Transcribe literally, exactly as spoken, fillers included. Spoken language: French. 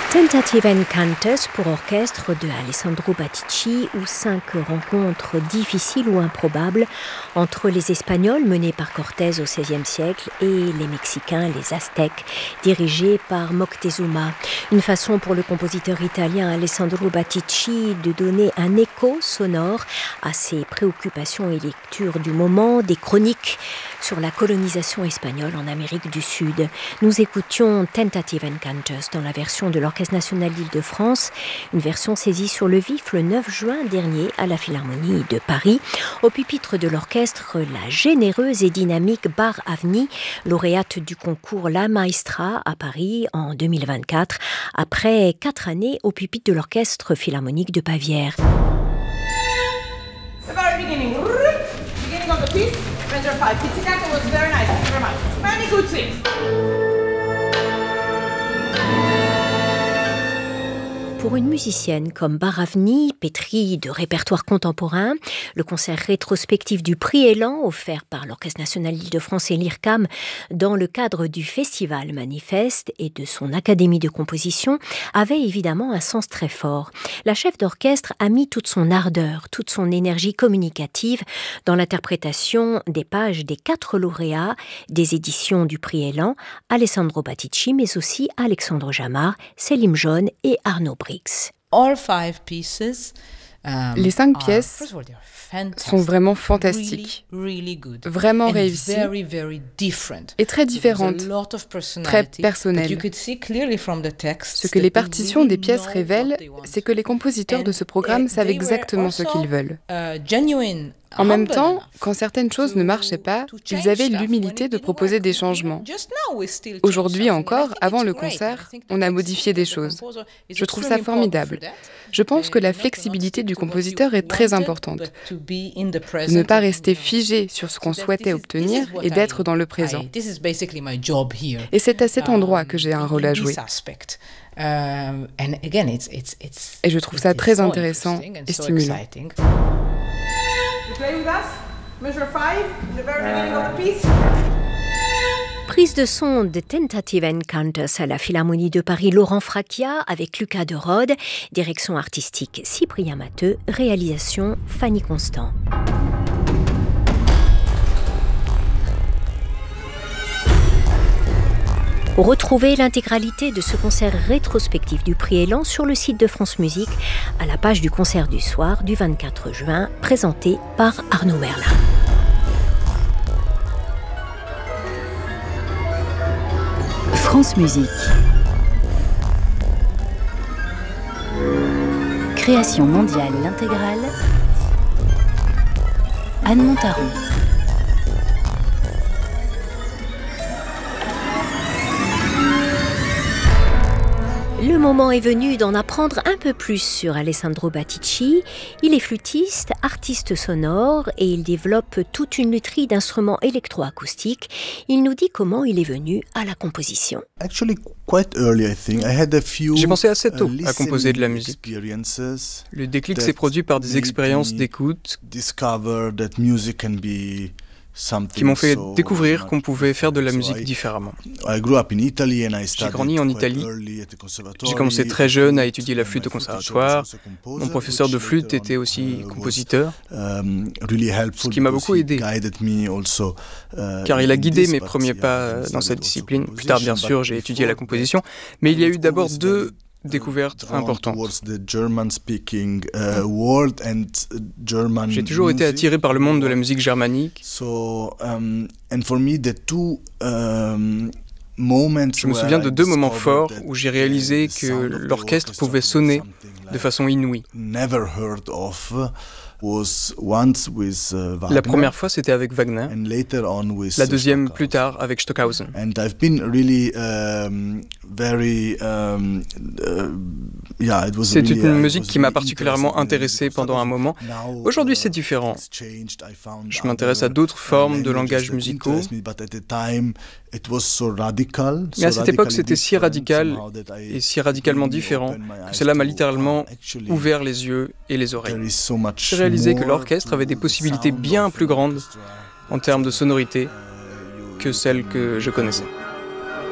Tentative Encounters pour orchestre de Alessandro Batici, où cinq rencontres difficiles ou improbables entre les Espagnols menés par Cortés au seizième siècle et les Mexicains, les Aztèques, dirigés par Moctezuma. Une façon pour le compositeur italien Alessandro Batici de donner un écho sonore à ses préoccupations et lectures du moment, des chroniques sur la colonisation espagnole en Amérique du Sud. Nous écoutions Tentative Encounters dans la version de l'Orchestre national d'Île-de-France, une version saisie sur le vif le neuf juin dernier à la Philharmonie de Paris. Au pupitre de l'orchestre, la généreuse et dynamique Bar Avni, lauréate du concours La Maestra à Paris en deux mille vingt-quatre, après quatre années au pupitre de l'Orchestre philharmonique de Bavière. The very beginning, beginning of the piece, measure five. Pizzicato was very nice, thank you very much. Many good things. Pour une musicienne comme Bar Avni, pétrie de répertoire contemporain, le concert rétrospectif du prix Élan, offert par l'Orchestre national d'Île-de-France et l'I R C A M dans le cadre du Festival Manifeste et de son Académie de composition, avait évidemment un sens très fort. La chef d'orchestre a mis toute son ardeur, toute son énergie communicative dans l'interprétation des pages des quatre lauréats des éditions du prix Élan, Alessandro Batici, mais aussi Alexandre Jamard, Selim John et Arnaud Brix. All five pieces, um, Les cinq are, pièces first of all, they are fantastic, sont vraiment fantastiques, really, really good, vraiment and réussies very, very different. et très There's a différentes, lot of très personality, but personnelles. you could see clearly from the text Ce que les that they partitions really des pièces know révèlent, what they want. c'est que les compositeurs de ce programme And, savent they were exactement ce also, qu'ils veulent. uh, genuine, En même humble temps, enough quand certaines choses ne marchaient pas, to ils change avaient stuff l'humilité when it de didn't proposer work. des changements. Just now we still change Aujourd'hui stuff, and I encore, think avant it's le great. I concert, think the on a modifié des flexibility of the choses. composer is Je trouve ça extremely important formidable. for that. Je pense que la Uh, not to not flexibilité stick du to what you compositeur est très wanted, importante. but to be in the De present ne pas and, rester you know, figé sur ce qu'on so that souhaitait this is- obtenir this is what et d'être I- dans le présent. I- this is basically my job here. Et c'est à cet endroit que j'ai un Um, rôle à in jouer. this aspect. Um, and again, it's- it's- it's- Et je trouve it ça is très so intéressant interesting and et so stimulant. exciting. You play with us? Measure five, the very beginning of the piece. Prise de son de Tentative Encounters à la Philharmonie de Paris, Laurent Fracchia avec Lucas de Rode, direction artistique Cyprien Matteux, réalisation Fanny Constant. Retrouvez l'intégralité de ce concert rétrospectif du prix Élan sur le site de France Musique à la page du concert du soir du vingt-quatre juin, présenté par Arnaud Merlin. France Musique. Création mondiale l'intégrale. Anne Montaron. Le moment est venu d'en apprendre un peu plus sur Alessandro Batici. Il est flûtiste, artiste sonore et il développe toute une lutherie d'instruments électroacoustiques. Il nous dit comment il est venu à la composition. J'ai pensé assez tôt à composer de la musique. Le déclic s'est produit par des expériences d'écoute qui m'ont fait découvrir qu'on pouvait faire de la musique différemment. J'ai grandi en Italie. J'ai commencé très jeune à étudier la flûte au conservatoire. Mon professeur de flûte était aussi compositeur, ce qui m'a beaucoup aidé, car il a guidé mes premiers pas dans cette discipline. Plus tard, bien sûr, j'ai étudié la composition, mais il y a eu d'abord deux découverte importante. J'ai toujours été attiré par le monde de la musique germanique. Je me souviens de deux moments forts où j'ai réalisé que l'orchestre pouvait sonner de façon inouïe. La première fois, c'était avec Wagner. La deuxième, plus tard, avec Stockhausen. C'est une musique qui m'a particulièrement intéressé pendant un moment. Aujourd'hui, c'est différent. Je m'intéresse à d'autres formes de langages musicaux. Mais à cette époque, c'était si radical et si radicalement différent que cela m'a littéralement ouvert les yeux et les oreilles. J'ai réalisé que l'orchestre avait des possibilités bien plus grandes en termes de sonorité que celles que je connaissais.